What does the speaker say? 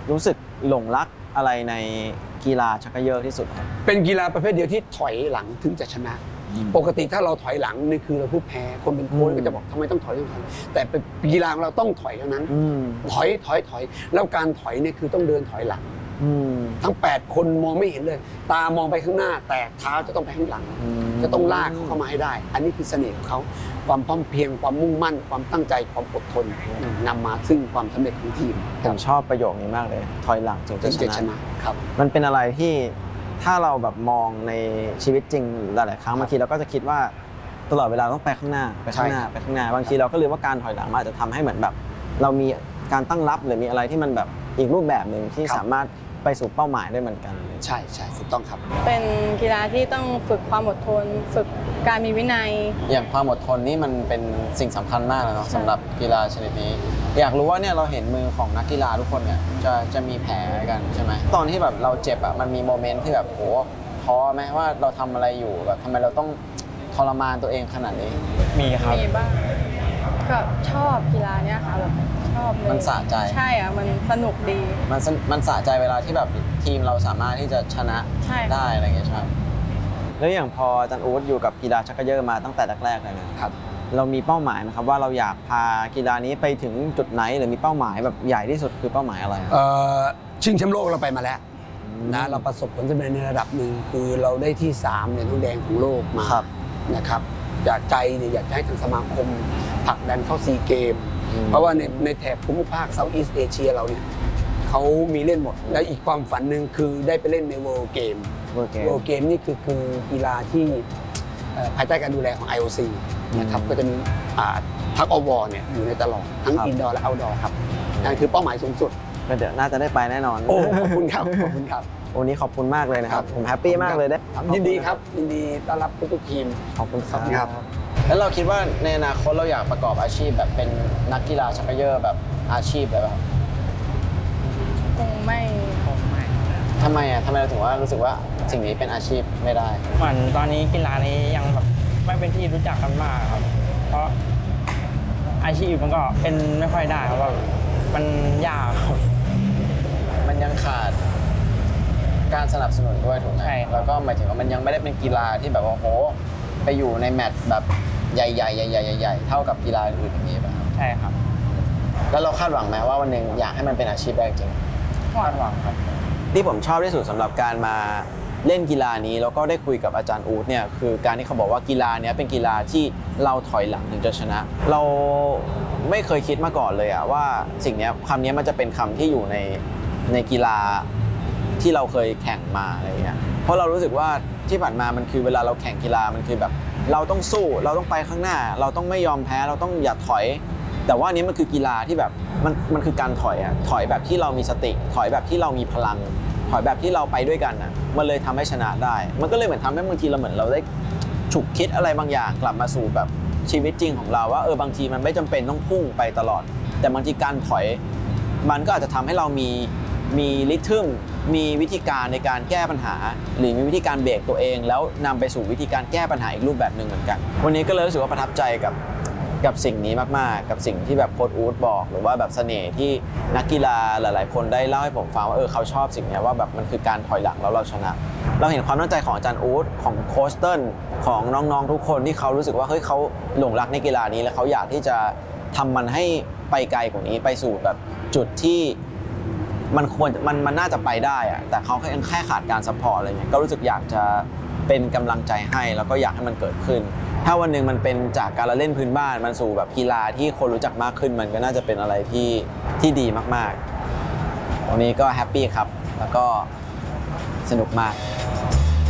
รู้สึกหลงรักอะไรในกีฬาชักเขย่อที่สุดครับเป็นกีฬาประเภทเดียวที่ถอยหลังถึงจะชนะปกติถ้าเราถอยหลังนี่คือเราผู้แพ้คนเป็นโค้ชก็จะบอกทำไมต้องถอยแต่เป็นกีฬาของเราต้องถอยเท่านั้นถอยแล้วการถอยเนี่ยคือต้องเดินถอยหลังทั้ง8คนมองไม่เห็นเลยตามองไปข้างหน้าแต่เท้าจะต้องไปข้างหลังจะต้องลากเขาเข้ามาให้ได้อันนี้คือเสน่ห์ของเขาความพร้อมเพรียงความมุ่งมั่นความตั้งใจความอดทนนำมาซึ่งความสำเร็จของทีมผมชอบประโยคนี้มากเลยถอยหลังถึงจะชนะครับมันเป็นอะไรที่ถ้าเราแบบมองในชีวิตจริงหลายๆครั้งบางทีเราก็จะคิดว่าตลอดเวลาต้องไปข้างหน้าไปข้างหน้าไปข้างหน้าบางทีเราก็ลืมว่าการถอยหลังอาจจะทำให้เหมือนแบบเรามีการตั้งรับหรือมีอะไรที่มันแบบอีกรูปแบบหนึ่งที่สามารถไปสู่เป้าหมายได้เหมือนกันใช่ถูกต้องครับเป็นกีฬาที่ต้องฝึกความอดทนฝึกการมีวินัยอย่างความอดทนนี่มันเป็นสิ่งสำคัญมากเลยเนาะสำหรับกีฬาชนิดนี้อยากรู้ว่าเนี่ยเราเห็นมือของนักกีฬาทุกคนเนี่ยจะมีแผลกันใช่ไหมตอนที่แบบเราเจ็บอ่ะมันมีโมเมนต์ที่แบบโหท้อไหมว่าเราทำอะไรอยู่แบบทำไมเราต้องทรมานตัวเองขนาดนี้มีครับมีบ้างก็ชอบกีฬาเนี่ยค่ะแบบชอบมันสะใจใช่อ่ะมันสนุกดีมันสะใจเวลาที่แบบทีมเราสามารถที่จะชนะได้อะไรอย่างเงี้ยใช่แล้วอย่างพออาจารย์อู๊ดอยู่กับกีฬาชักเขย่อมาตั้งแต่แรกๆเลยนะครับเรามีเป้าหมายไหมครับว่าเราอยากพากีฬานี้ไปถึงจุดไหนหรือมีเป้าหมายแบบใหญ่ที่สุดคือเป้าหมายอะไรชิงแชมป์โลกเราไปมาแล้วนะเราประสบผลสำเร็จในระดับหนึ่งคือเราได้ที่3เหรียญทองแดงของโลกมานะครับจากใจเนี่ยอยากให้ทางสมาคมผลักดันเข้าซีเกมเพราะว่าในแถบภูมิภาคเซาท์อีสต์เอเชียเราเนี่ยเขามีเล่นหมดแล้วอีกความฝันหนึ่งคือได้ไปเล่นในเวิลด์เกมนี่คือกีฬาที่ภายใต้การดูแลของ IOC นะครับก็จะมีทักอวเนี่ยอยู่ในตลอดทั้งอินดอร์และเอาท์ดอร์ครับนั่นคือเป้าหมายสูงสุดก็เดี๋ยวน่าจะได้ไปแน่นอนโอ้ขอบคุณครับขอบคุณครับวันนี้ขอบคุณมากเลยนะครับผมแฮปปี้มากเลยได้ยินดีครับยินดีต้อนรับทุกทีมขอบคุณครับแล้วเราคิดว่าในอนาคตเราอยากประกอบอาชีพแบบเป็นนักกีฬาชักเขย่อแบบอาชีพเลยป่ะคงไม่ทำไมเราถึงว่ารู้สึกว่าสิ่งนี้เป็นอาชีพไม่ได้เหมือนตอนนี้กีฬานี้ยังแบบไม่เป็นที่รู้จักกันมากครับเพราะอาชีพมันก็เป็นไม่ค่อยได้ครับว่ามันยากครับมันยังขาดการสนับสนุนด้วยถูกไหมใช่แล้วก็หมายถึงว่ามันยังไม่ได้เป็นกีฬาที่แบบว่าโหไปอยู่ในแมตช์แบบใหญ่ๆเท่ากับกีฬาอื่นอย่างนี้ป่ะใช่ครับแล้วเราคาดหวังไหมว่าวันหนึ่งอยากให้มันเป็นอาชีพได้จริงคาดหวังครับที่ผมชอบที่สุดสำหรับการมาเล่นกีฬานี้แล้วก็ได้คุยกับอาจารย์อู๊ดเนี่ยคือการที่เขาบอกว่ากีฬานี้เป็นกีฬาที่เราถอยหลังถึงจะชนะเราไม่เคยคิดมาก่อนเลยอะว่าสิ่งนี้คำนี้มันจะเป็นคำที่อยู่ในกีฬาที่เราเคยแข่งมาอะไรเงี้ยเพราะเรารู้สึกว่าที่ผ่านมามันคือเวลาเราแข่งกีฬามันคือแบบเราต้องสู้เราต้องไปข้างหน้าเราต้องไม่ยอมแพ้เราต้องอย่าถอยแต่ว่านี้มันคือกีฬาที่แบบมันคือการถอยแบบที่เรามีสติถอยแบบที่เรามีพลังถอยแบบที่เราไปด้วยกันอ่ะมันเลยทำให้ชนะได้มันก็เลยเหมือนทำให้บางทีเราเหมือนเราได้ฉุกคิดอะไรบางอย่างกลับมาสู่แบบชีวิตจริงของเราว่าบางทีมันไม่จำเป็นต้องพุ่งไปตลอดแต่บางทีการถอยมันก็อาจจะทำให้เรามีริทึมมีวิธีการในการแก้ปัญหาหรือมีวิธีการเบรกตัวเองแล้วนำไปสู่วิธีการแก้ปัญหาอีกรูปแบบหนึ่งเหมือนกันวันนี้ก็เลยรู้สึกว่าประทับใจกับสิ่งนี้มากๆกับสิ่งที่แบบโค้ชอู๊ดบอกหรือว่าแบบเสน่ห์ที่นักกีฬาหลายๆคนได้เล่าให้ผมฟังว่าเขาชอบสิ่งนี้ว่าแบบมันคือการถอยหลังแล้วเราชนะเราเห็นความตั้งใจของอาจารย์อู๊ดของโค้ชเติ้ลของน้องๆทุกคนที่เขารู้สึกว่าเฮ้ยเขาหลงรักในกีฬานี้และเขาอยากที่จะทำมันให้ไปไกลกว่านี้ไปสู่แบบจุดที่มันน่าจะไปได้อะแต่เขาแค่ขาดการซัพพอร์ตอะไรเงี้ยก็รู้สึกอยากจะเป็นกำลังใจให้แล้วก็อยากให้มันเกิดขึ้นถ้าวันหนึ่งมันเป็นจากการเล่นพื้นบ้านมันสู่แบบกีฬาที่คนรู้จักมากขึ้นมันก็น่าจะเป็นอะไรที่ดีมากๆวันนี้ก็แฮปปี้ครับแล้วก็สนุกมาก